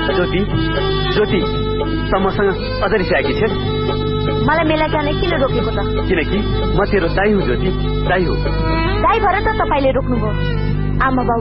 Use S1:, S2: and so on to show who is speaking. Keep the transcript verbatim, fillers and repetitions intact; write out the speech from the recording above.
S1: ज्योति ज्योति त मसँग अझ रिसाएकी छे?
S2: मलाई मेला जान किन रोकेको त?
S1: किनकि म तेरो दाइ हुँ ज्योति, दाइ हो।
S2: दाइ भएर त तपाईले रोक्नुभयो। आमा बाउ